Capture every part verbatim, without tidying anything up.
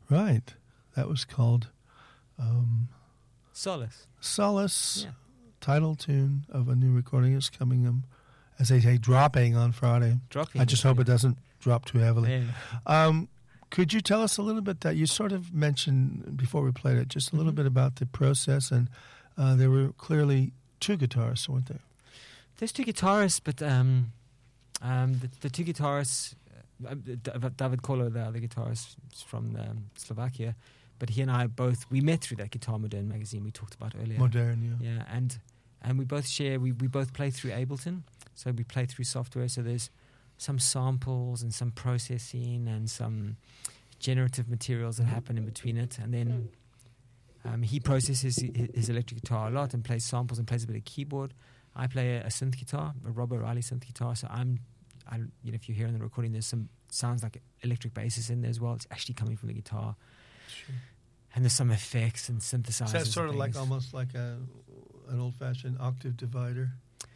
Right. That was called um, Solace. Solace, Yeah. title tune of a new recording is coming, um, as they say, dropping on Friday. Dropping. I just hope yeah. it doesn't drop too heavily. Yeah. Um, could you tell us a little bit that you sort of mentioned before we played it, just a little Mhm. bit about the process, and uh, there were clearly two guitarists, weren't there? There's two guitarists, but um, um, the, the two guitarists, uh, D- David Kolo, the other guitarist is from um, Slovakia, but he and I both, we met through that Guitar Modern magazine we talked about earlier. Modern, yeah. Yeah, and and we both share, we, we both play through Ableton, so we play through software, so there's some samples and some processing and some generative materials that happen in between it, and then um, he processes his, his electric guitar a lot and plays samples and plays a bit of keyboard. I play a, a synth guitar, a Rob O'Reilly synth guitar, so I'm, I, you know, if you hear in the recording, there's some sounds like electric basses in there as well. It's actually coming from the guitar. Sure. And there's some effects and synthesizers. So that's sort of and like things. almost like a an old-fashioned octave divider.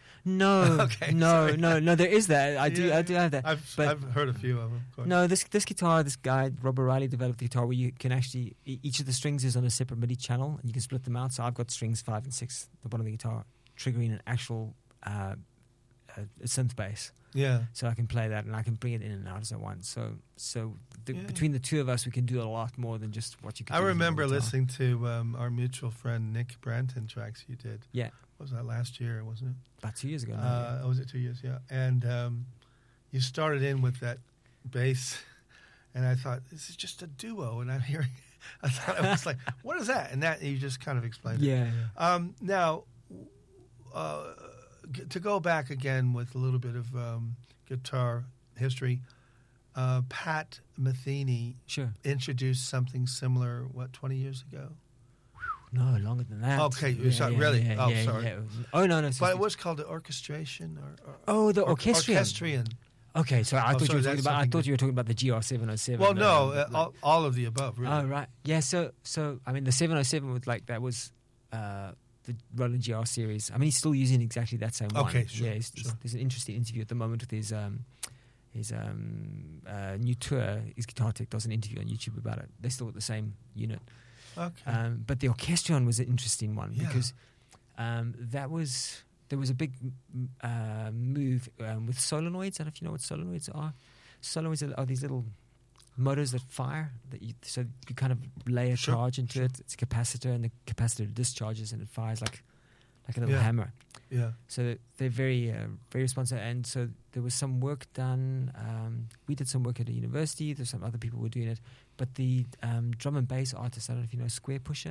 No, Okay, no, sorry. no, no. There is that. I do, Yeah, I do have that. I've But- I've heard a few of them. Of course. No, this this guitar, this guy Rob O'Reilly developed the guitar where you can actually e- each of the strings is on a separate MIDI channel and you can split them out. So I've got strings five and six at the bottom of the guitar, triggering an actual uh, a, a synth bass. Yeah. So I can play that and I can bring it in and out as I want. So so the, Yeah. between the two of us, we can do a lot more than just what you can. I do with a remember guitar. listening to um, our mutual friend Nick Branton tracks you did. Yeah, What was that last year, wasn't it? about two years ago. now, Uh, oh, was it two years? Yeah. And um, you started in with that bass, and I thought, this is just a duo. And I'm hearing, I thought, I was like, what is that? And that, you just kind of explained yeah. it. yeah, yeah. Um, now, uh, g- to go back again with a little bit of um, guitar history, uh, Pat Metheny Sure. introduced something similar, what, twenty years ago? No, longer than that. Okay, it's not really- oh, sorry. Oh no, no. But it was called the orchestration? Or, or, Oh, the or- orchestrion. Orchestrion. Okay, so I Oh, thought sorry, you were that's talking about. I something thought that- you were talking about the G R seven oh seven. Well, no, uh, uh, all, all of the above, really. Oh right, yeah. So, so I mean, the seven oh seven was like that was uh, the Roland G R series. I mean, he's still using exactly that same one. Okay, sure, Yeah, he's, sure. there's an interesting interview at the moment with his um, his um, uh, new tour. His Guitar Tech does an interview on YouTube about it. They're still with the same unit. Okay. Um, but the Orchestrion was an interesting one Yeah. because um, that was there was a big m- uh, move um, with solenoids. I don't know if you know what solenoids are. Solenoids are, are these little motors that fire. That you, so you kind of lay a Sure, charge into sure. it. It's a capacitor, and the capacitor discharges, and it fires like like a little Yeah. hammer. Yeah. So they're very uh, very responsive. And so there was some work done. Um, we did some work at a university. There's some other people were doing it. But the um, drum and bass artist, I don't know if you know Square Pusher.